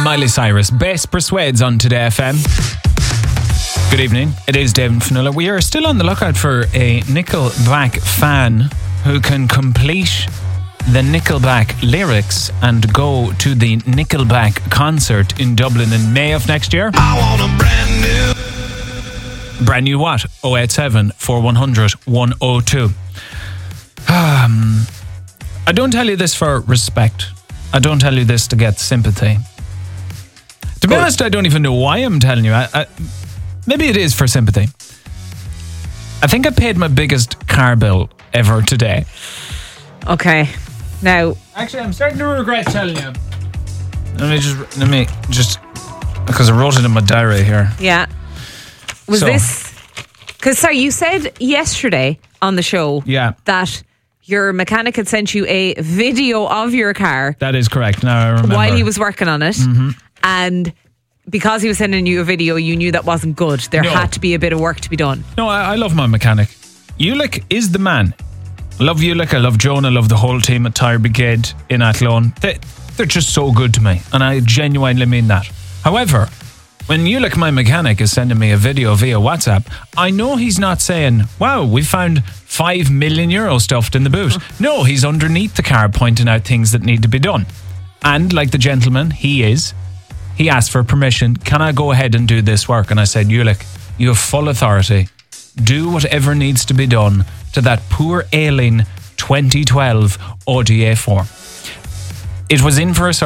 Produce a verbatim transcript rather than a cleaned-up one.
Miley Cyrus. Bass Persuades on Today F M. Good evening. It is David Fionnuala. We are still on the lookout for a Nickelback fan who can complete the Nickelback lyrics and go to the Nickelback concert in Dublin in May of next year. I want a brand new. Brand new what? oh eight seven, four one zero zero, one oh two. Um, I don't tell you this for respect. I don't tell you this to get sympathy. To be Good. honest, I don't even know why I'm telling you. I, I, maybe it is for sympathy. I think I paid my biggest car bill ever today. Okay. Now, Actually, I'm starting to regret telling you. Let me just, let me just, because I wrote it in my diary here. yeah. Was So- this... Because, sorry, you said yesterday on the show Yeah. that your mechanic had sent you a video of your car That is correct. Now I remember. while he was working on it. Mm-hmm. And because he was sending you a video, you knew that wasn't good. There No. had to be a bit of work to be done. No, I, I love my mechanic. Ulick is the man. I love Ulick, I love Joan, I love the whole team at Tire Brigade in Athlone. They, they're just so good to me, and I genuinely mean that. However, when Ulick, my mechanic, is sending me a video via WhatsApp, I know he's not saying, wow, we found five million euro stuffed in the boot. No, he's underneath the car pointing out things that need to be done. And like the gentleman he is, he asked for permission. Can I go ahead and do this work? And I said, Ulick, you have full authority. Do whatever needs to be done to that poor ailing twenty twelve Audi A four. It was in for a